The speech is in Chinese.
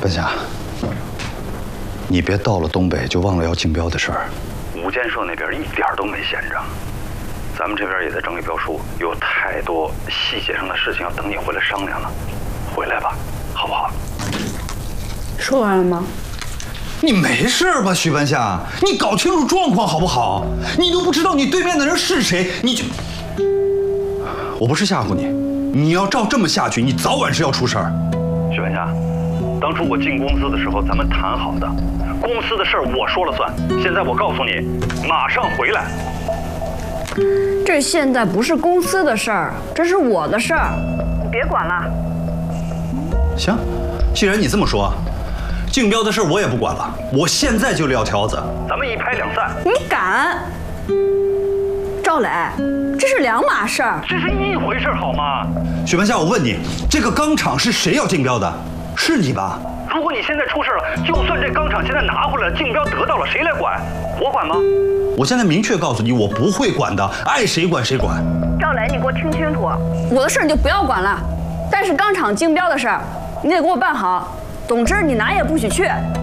半夏，你别到了东北就忘了要竞标的事儿。 五建设那边一点都没闲着，咱们这边也在整理标书，有太多细节上的事情要等你回来商量了。回来吧，好不好？ 说完了吗？ 你没事吧，徐半夏？你搞清楚状况好不好？你都不知道你对面的人是谁，你就……我不是吓唬你，你要照这么下去，你早晚是要出事儿。 徐半夏，当初我进公司的时候，咱们谈好的，公司的事儿我说了算。现在我告诉你，马上回来。 这现在不是公司的事儿，这是我的事儿，你别管了。 行，既然你这么说，竞标的事我也不管了，我现在就撂挑子， 咱们一拍两散。 你敢？赵磊，这是两码事儿， 这是一回事好吗？ 许半夏，我问你，这个钢厂是谁要竞标的？是你吧？ 如果你现在出事了，就算这钢厂现在拿回来了，竞标得到了，谁来管？我管吗？ 我现在明确告诉你，我不会管的，爱谁管谁管。 赵磊，你给我听清楚，我的事儿你就不要管了，但是钢厂竞标的事儿，你得给我办好。总之，你哪也不许去。